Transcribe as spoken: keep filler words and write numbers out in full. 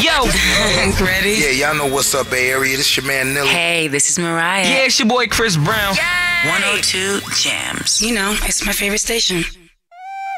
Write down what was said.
yo. Ready? Yeah, y'all know what's up, Bay Area. This your man, Nilly. Hey, this is Mariah. Yeah, it's your boy Chris Brown. one oh two Jams. You know, it's my favorite station.